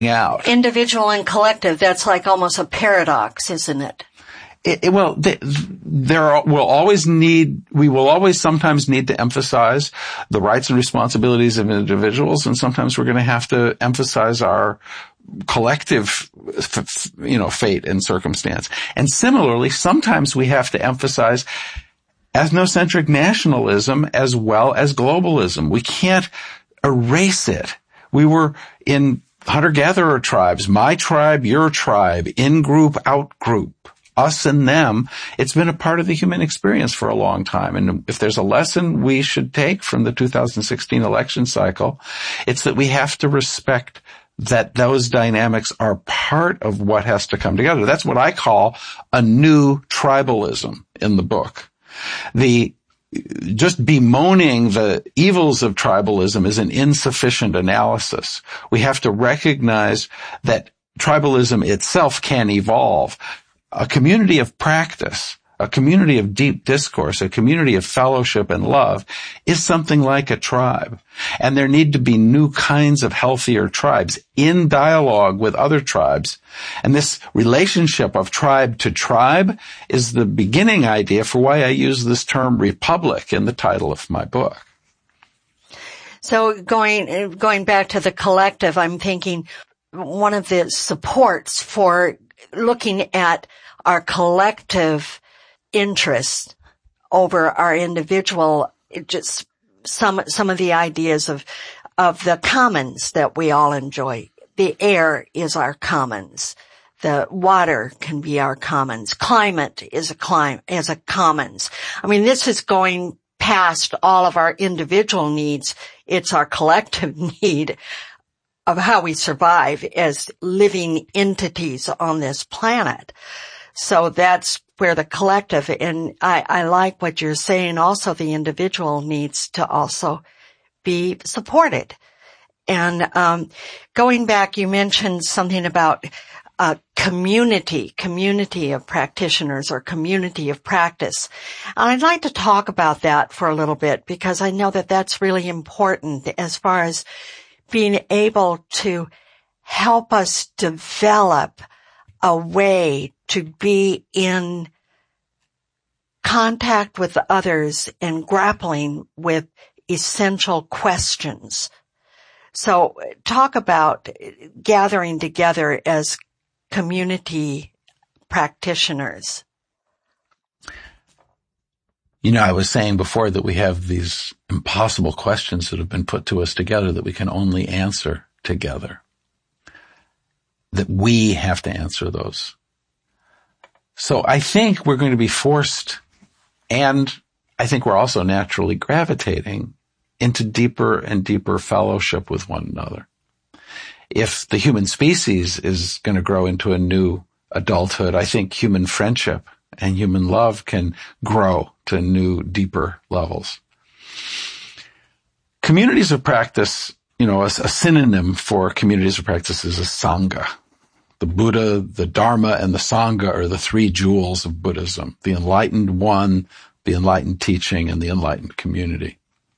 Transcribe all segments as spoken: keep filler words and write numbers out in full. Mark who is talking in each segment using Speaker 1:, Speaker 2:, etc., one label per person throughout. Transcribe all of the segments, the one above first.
Speaker 1: out.
Speaker 2: Individual and collective, that's like almost a paradox, isn't it?
Speaker 1: It, it, well, th- there are, will always need, we will always sometimes need to emphasize the rights and responsibilities of individuals, and sometimes we're going to have to emphasize our collective, you know, fate and circumstance. And similarly, sometimes we have to emphasize ethnocentric nationalism as well as globalism. We can't erase it. We were in hunter-gatherer tribes, my tribe, your tribe, in-group, out-group, us and them. It's been a part of the human experience for a long time. And if there's a lesson we should take from the two thousand sixteen election cycle, it's that we have to respect that those dynamics are part of what has to come together. That's what I call a new tribalism in the book. The just bemoaning the evils of tribalism is an insufficient analysis. We have to recognize that tribalism itself can evolve. A community of practice, a community of deep discourse, a community of fellowship and love is something like a tribe. And there need to be new kinds of healthier tribes in dialogue with other tribes. And this relationship of tribe to tribe is the beginning idea for why I use this term republic in the title of my book.
Speaker 2: So going, going back to the collective, I'm thinking one of the supports for looking at our collective interests over our individual, it just some some of the ideas of of the commons that we all enjoy. The air is our commons. The water can be our commons. Climate is a clim- is a commons. I mean, this is going past all of our individual needs. It's our collective need of how we survive as living entities on this planet. So that's where the collective, and I, I like what you're saying, also the individual needs to also be supported. And um going back, you mentioned something about uh community, community of practitioners or community of practice. And I'd like to talk about that for a little bit, because I know that that's really important as far as being able to help us develop a way to be in contact with others and grappling with essential questions. So talk about gathering together as community practitioners.
Speaker 1: You know, I was saying before that we have these impossible questions that have been put to us together that we can only answer together. That we have to answer those. So I think we're going to be forced, and I think we're also naturally gravitating into deeper and deeper fellowship with one another. If the human species is going to grow into a new adulthood, I think human friendship and human love can grow to new, deeper levels. Communities of practice, you know, a, a synonym for communities of practice is a sangha. The Buddha, the Dharma, and the Sangha are the three jewels of Buddhism: the enlightened one, the enlightened teaching, and the enlightened community.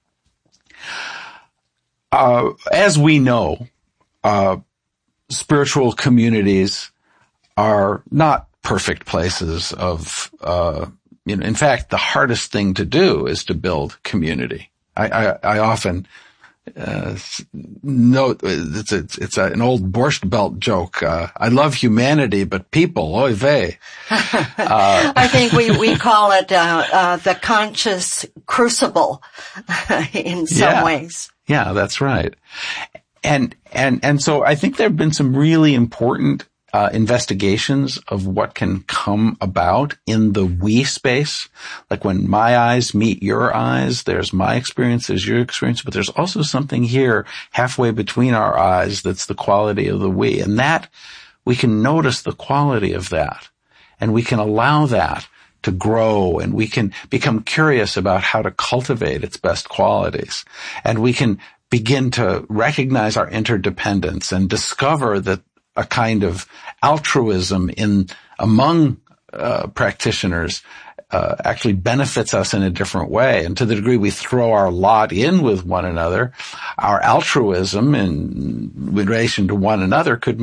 Speaker 1: Uh, as we know, uh, spiritual communities are not perfect places of, uh, you know, in fact, the hardest thing to do is to build community. I, I, I often, uh, note, it's, a, it's a, an old Borscht Belt joke. Uh, I love humanity, but people, oy vey.
Speaker 2: Uh, I think we, we call it, uh, uh, the conscious crucible in some
Speaker 1: yeah,
Speaker 2: ways.
Speaker 1: Yeah, that's right. And, and, and so I think there have been some really important Uh, investigations of what can come about in the we space. Like when my eyes meet your eyes, there's my experience, there's your experience, but there's also something here halfway between our eyes that's the quality of the we. And that, we can notice the quality of that. And we can allow that to grow, and we can become curious about how to cultivate its best qualities. And we can begin to recognize our interdependence and discover that a kind of altruism in among uh, practitioners uh, actually benefits us in a different way. And to the degree we throw our lot in with one another, our altruism in relation to one another could